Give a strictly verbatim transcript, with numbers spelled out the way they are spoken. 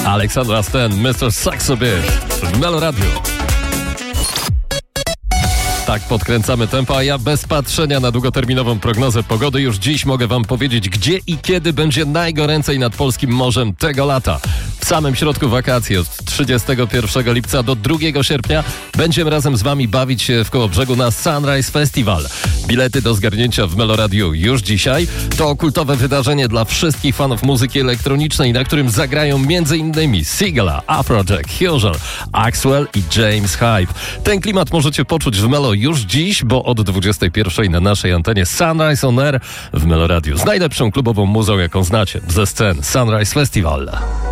Aleksandra Stan, mister Saxo Beat w Melo Radio. Tak podkręcamy tempo, a ja bez patrzenia na długoterminową prognozę pogody już dziś mogę wam powiedzieć, gdzie i kiedy będzie najgoręcej nad polskim morzem tego lata. W samym środku wakacji od trzydziestego pierwszego lipca do drugiego sierpnia będziemy razem z wami bawić się w Kołobrzegu na Sunrise Festival. Bilety do zgarnięcia w Melo Radio już dzisiaj. To kultowe wydarzenie dla wszystkich fanów muzyki elektronicznej, na którym zagrają m.in. Sigala, Afrojack, Huzel, Axwell i James Hype. Ten klimat możecie poczuć w Melo już dziś, bo od dwudziestej pierwszej na naszej antenie Sunrise on Air w Melo Radio z najlepszą klubową muzą, jaką znacie, ze scen Sunrise Festival.